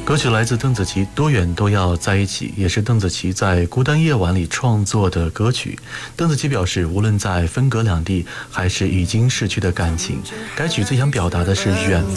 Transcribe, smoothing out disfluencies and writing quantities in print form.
歌曲来自邓紫棋，多远都要在一起，也是邓紫棋在孤单夜晚里创作的歌曲。邓紫棋表示，无论在分隔两地还是已经逝去的感情，该曲最想表达的是远